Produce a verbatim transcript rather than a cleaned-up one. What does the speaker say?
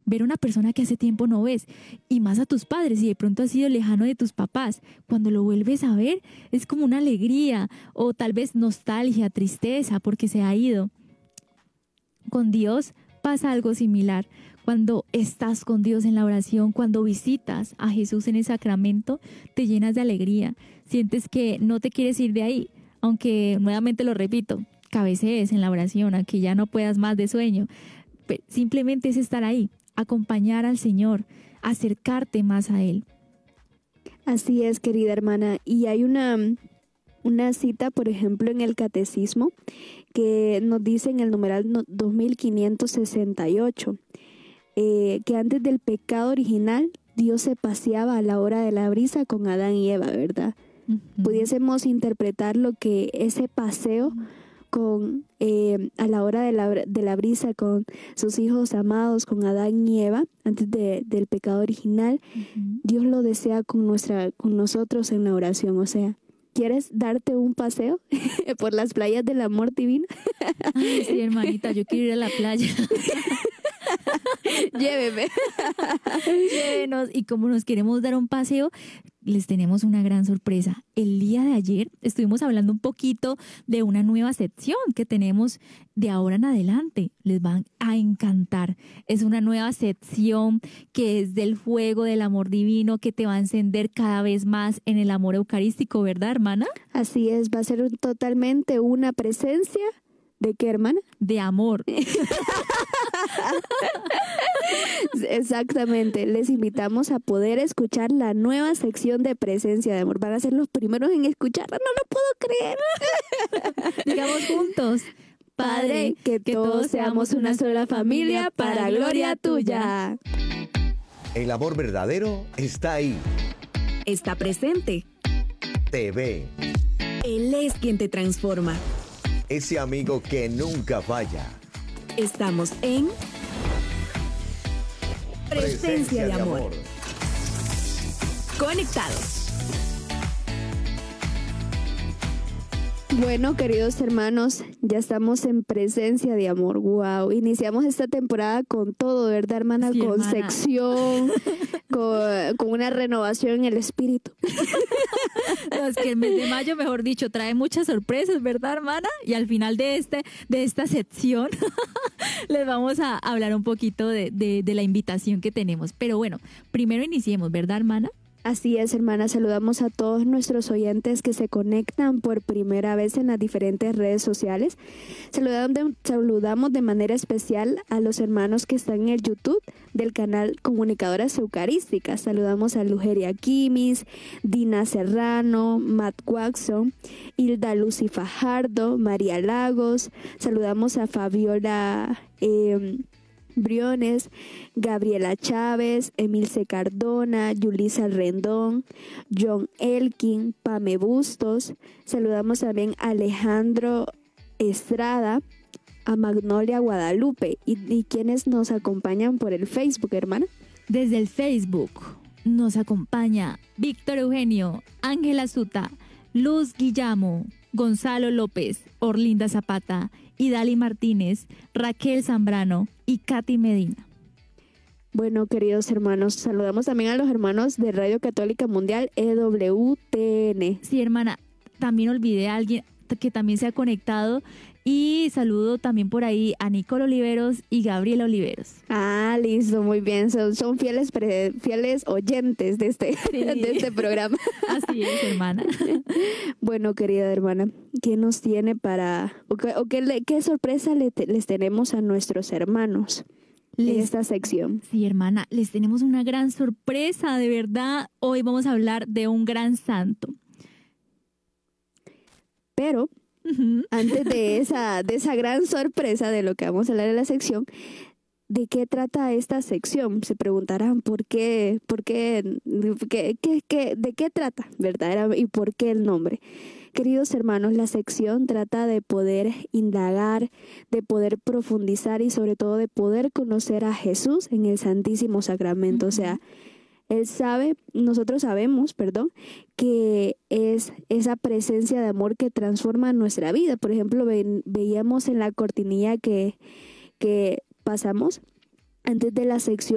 ver a una persona que hace tiempo no ves, y más a tus padres, y de pronto has sido lejano de tus papás, cuando lo vuelves a ver es como una alegría, o tal vez nostalgia, tristeza, porque se ha ido. Con Dios pasa algo similar. Cuando estás con Dios en la oración, cuando visitas a Jesús en el sacramento, te llenas de alegría. Sientes que no te quieres ir de ahí, aunque nuevamente lo repito, cabecees en la oración, aunque ya no puedas más de sueño. Simplemente es estar ahí, acompañar al Señor, acercarte más a Él. Así es, querida hermana. Y hay una, una cita, por ejemplo, en el Catecismo, que nos dice en el numeral dos mil quinientos sesenta y ocho, eh, que antes del pecado original, Dios se paseaba a la hora de la brisa con Adán y Eva, ¿verdad? Uh-huh. Pudiésemos interpretar lo que ese paseo con eh, a la hora de la, de la brisa con sus hijos amados, con Adán y Eva, antes de, del pecado original, uh-huh. Dios lo desea con, nuestra, con nosotros en la oración. O sea, ¿quieres darte un paseo por las playas del amor divino? Ay, sí, hermanita, yo quiero ir a la playa. Lléveme. Llévenos. Y como nos queremos dar un paseo, les tenemos una gran sorpresa. El día de ayer estuvimos hablando un poquito de una nueva sección que tenemos de ahora en adelante. Les van a encantar. Es una nueva sección que es del fuego del amor divino, que te va a encender cada vez más en el amor eucarístico, ¿verdad, hermana? Así es, va a ser totalmente una presencia. ¿De qué, hermana? De amor. Exactamente. Les invitamos a poder escuchar la nueva sección de Presencia de Amor. Van a ser los primeros en escucharla. No lo puedo creer. Digamos juntos. Padre, que, que todos seamos una sola familia para gloria tuya. El amor verdadero está ahí. Está presente. Te ve. Él es quien te transforma. Ese amigo que nunca falla. Estamos en Presencia, Presencia de, de amor. amor. Conectados. Bueno, queridos hermanos, ya estamos en Presencia de Amor. Wow, iniciamos esta temporada con todo, ¿verdad, hermana? Sí, con hermana. sección, con, con una renovación en el espíritu. No, es que el mes de mayo, mejor dicho, trae muchas sorpresas, ¿verdad, hermana? Y al final de este, de esta sección les vamos a hablar un poquito de, de, de la invitación que tenemos. Pero bueno, primero iniciemos, ¿verdad, hermana? Así es, hermana. Saludamos a todos nuestros oyentes que se conectan por primera vez en las diferentes redes sociales. Saludamos de, saludamos de manera especial a los hermanos que están en el YouTube del canal Comunicadoras Eucarísticas. Saludamos a Lugeria Quimis, Dina Serrano, Matt Watson, Hilda Lucy Fajardo, María Lagos. Saludamos a Fabiola eh, Briones, Gabriela Chávez, Emilce Cardona, Yulisa Rendón, John Elkin, Pame Bustos. Saludamos también a Alejandro Estrada, a Magnolia Guadalupe. ¿Y, y quiénes nos acompañan por el Facebook, hermana? Desde el Facebook nos acompaña Víctor Eugenio, Ángela Zuta, Luz Guillamo, Gonzalo López, Orlinda Zapata, Idali Martínez, Raquel Zambrano y Katy Medina. Bueno, queridos hermanos, saludamos también a los hermanos de Radio Católica Mundial E W T N. Sí, hermana, también olvidé a alguien que también se ha conectado y saludo también por ahí a Nicole Oliveros y Gabriela Oliveros. Ah, listo, muy bien, son, son fieles pre, fieles oyentes de este, sí. de este programa. Así es, hermana. Bueno, querida hermana, ¿qué nos tiene para, o qué, o qué, qué sorpresa le, les tenemos a nuestros hermanos les, en esta sección? Sí, hermana, les tenemos una gran sorpresa, de verdad. Hoy vamos a hablar de un gran santo. Pero uh-huh. antes de esa, de esa gran sorpresa de lo que vamos a hablar en la sección, ¿de qué trata esta sección? Se preguntarán por qué, por qué, qué, qué, qué, de qué trata, ¿verdad? Y por qué el nombre. Queridos hermanos, la sección trata de poder indagar, de poder profundizar y sobre todo de poder conocer a Jesús en el Santísimo Sacramento. Uh-huh. O sea, Él sabe, nosotros sabemos, perdón, que es esa presencia de amor que transforma nuestra vida. Por ejemplo, ve, veíamos en la cortinilla que, que pasamos antes de la sección